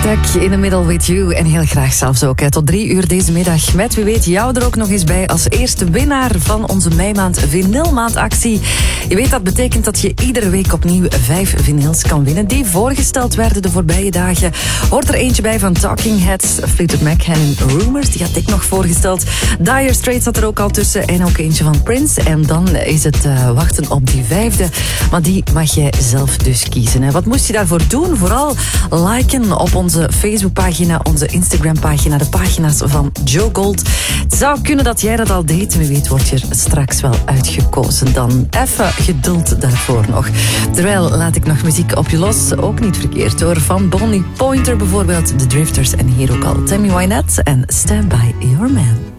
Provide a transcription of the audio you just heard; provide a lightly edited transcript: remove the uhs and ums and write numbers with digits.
Stuck in the middle with you. En heel graag zelfs ook tot 3 uur deze middag. Met wie weet jou er ook nog eens bij als eerste winnaar van onze meimaand vinylmaandactie. Je weet dat betekent dat je iedere week opnieuw 5 vinyls kan winnen. Die voorgesteld werden de voorbije dagen. Hoort er eentje bij van Talking Heads, Fleetwood Mac en Rumors. Die had ik nog voorgesteld. Dire Straits zat er ook al tussen. En ook eentje van Prince. En dan is het wachten op die 5e. Maar die mag jij zelf dus kiezen. Hè. Wat moest je daarvoor doen? Vooral liken op onze Facebookpagina, onze Instagrampagina, de pagina's van Joe Gold. Het zou kunnen dat jij dat al deed. Wie weet word je er straks wel uitgekozen. Dan even geduld daarvoor nog. Terwijl laat ik nog muziek op je los. Ook niet verkeerd hoor. Van Bonnie Pointer bijvoorbeeld, The Drifters en hier ook al Tammy Wynette en Stand By Your Man.